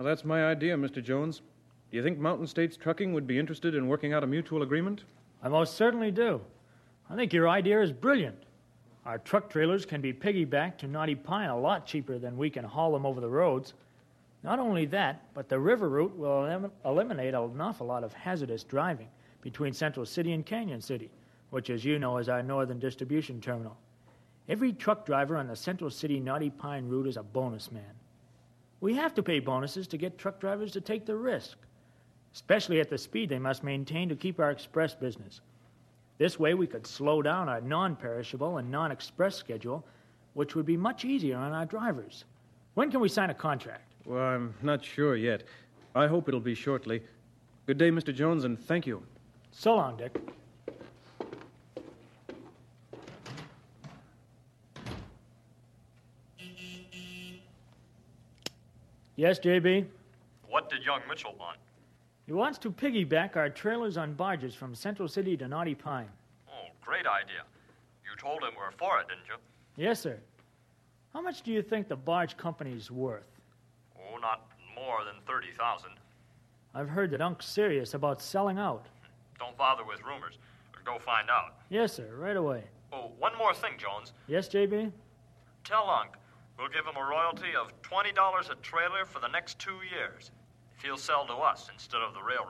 Well, that's my idea, Mr. Jones. Do you think Mountain States Trucking would be interested in working out a mutual agreement? I most certainly do. I think your idea is brilliant. Our truck trailers can be piggybacked to Knotty Pine a lot cheaper than we can haul them over the roads. Not only that, but the river route will eliminate an awful lot of hazardous driving between Central City and Canyon City, which, as you know, is our northern distribution terminal. Every truck driver on the Central City Knotty Pine route is a bonus man. We have to pay bonuses to get truck drivers to take the risk, especially at the speed they must maintain to keep our express business. This way we could slow down our non-perishable and non-express schedule, which would be much easier on our drivers. When can we sign a contract? Well, I'm not sure yet. I hope it'll be shortly. Good day, Mr. Jones, and thank you. So long, Dick. Yes, J.B.? What did young Mitchell want? He wants to piggyback our trailers on barges from Central City to Knotty Pine. Oh, great idea. You told him we're for it, didn't you? Yes, sir. How much do you think the barge company's worth? Oh, not more than 30,000. I've heard that Unc's serious about selling out. Don't bother with rumors. Go find out. Yes, sir, right away. Oh, one more thing, Jones. Yes, J.B.? Tell Unc we'll give him a royalty of $20 a trailer for the next 2 years if he'll sell to us instead of the railroad.